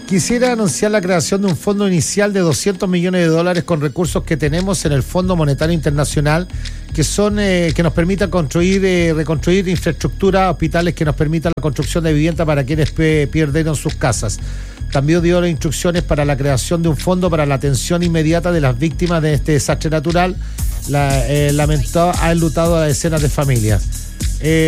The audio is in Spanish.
Quisiera anunciar la creación de un fondo inicial de $200 millones con recursos que tenemos en el Fondo Monetario Internacional, que nos permita reconstruir infraestructura, hospitales, que nos permita la construcción de vivienda para quienes perdieron sus casas. También dio las instrucciones para la creación de un fondo para la atención inmediata de las víctimas de este desastre natural. Ha enlutado a decenas de familias.